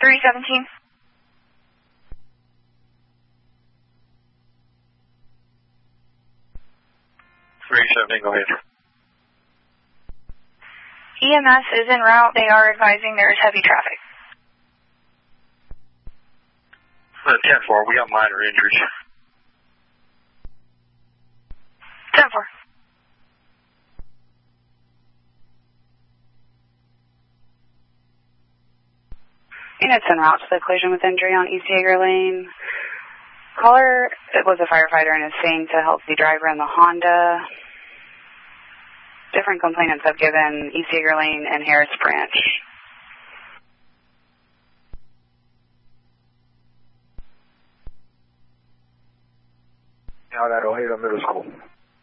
317. 317, go ahead. EMS is en route. They are advising there is heavy traffic. 10-4, we got minor injuries. 10-4. Units en route to the collision with injury on East Yeager Lane. Caller was a firefighter and is saying to help the driver in the Honda. Different complainants have given East Yeager Lane and Harris Branch